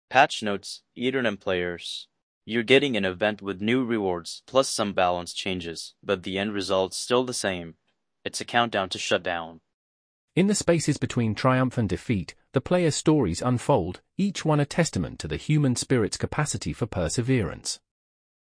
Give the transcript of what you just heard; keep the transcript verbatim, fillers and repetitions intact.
Patch notes, Eternum players. You're getting an event with new rewards, plus some balance changes, but the end result's still the same. It's a countdown to shutdown. In the spaces between triumph and defeat, the player's stories unfold, each one a testament to the human spirit's capacity for perseverance.